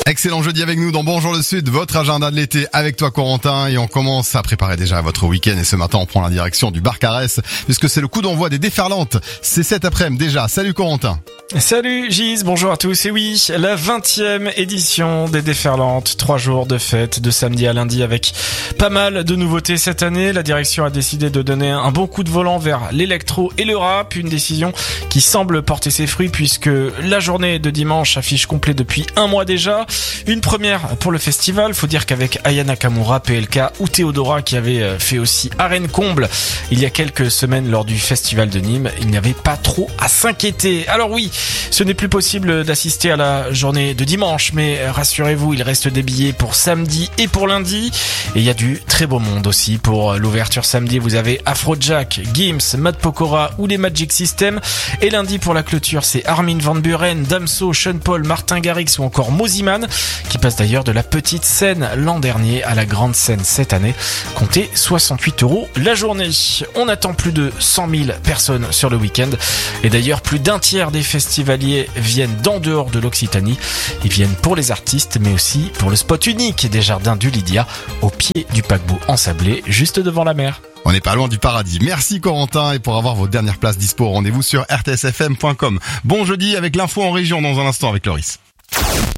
Excellent jeudi avec nous dans Bonjour le Sud, votre agenda de l'été avec toi Corentin, et on commence à préparer déjà votre week-end, et ce matin on prend la direction du bar Carès puisque c'est le coup d'envoi des déferlantes. C'est cet après-midi déjà. Salut Corentin. Salut Gise, bonjour à tous. Et oui, la 20e édition des déferlantes, 3 jours de fête de samedi à lundi avec pas mal de nouveautés cette année. La direction a décidé de donner un bon coup de volant vers l'électro et le rap, une décision qui semble porter ses fruits puisque la journée de dimanche affiche complet depuis un mois déjà. Une première pour le festival, faut dire qu'avec Aya Nakamura, PLK ou Théodora qui avait fait aussi arène comble il y a quelques semaines lors du festival de Nîmes, il n'y avait pas trop à s'inquiéter. Alors oui, ce n'est plus possible d'assister à la journée de dimanche, mais rassurez-vous, il reste des billets pour samedi et pour lundi. Et il y a du très beau monde aussi pour l'ouverture samedi. Vous avez Afrojack, Gims, Matt Pokora ou les Magic System. Et lundi pour la clôture, c'est Armin van Buuren, Damso, Sean Paul, Martin Garrix ou encore Moziman, qui passe d'ailleurs de la petite scène l'an dernier à la grande scène cette année. Comptez 68 € la journée. On attend plus de 100 000 personnes sur le week-end. Et d'ailleurs, plus d'un tiers des festivaliers viennent d'en dehors de l'Occitanie. Ils viennent pour les artistes, mais aussi pour le spot unique des jardins du Lydia, au pied du paquebot ensablé, juste devant la mer. On n'est pas loin du paradis. Merci Corentin, et pour avoir vos dernières places dispo, rendez-vous sur rtsfm.com. Bon jeudi avec l'info en région dans un instant avec Loris.